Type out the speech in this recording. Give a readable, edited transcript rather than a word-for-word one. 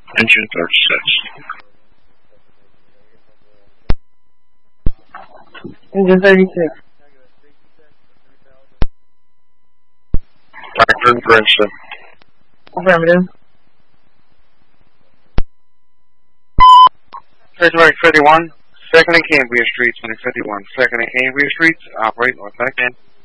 Engine 36. Engine 36. Factor in Princeton. Affirmative. Traceback 51, 2nd and Cambria Street, 2051. 2nd and Cambria Street, operate northbound.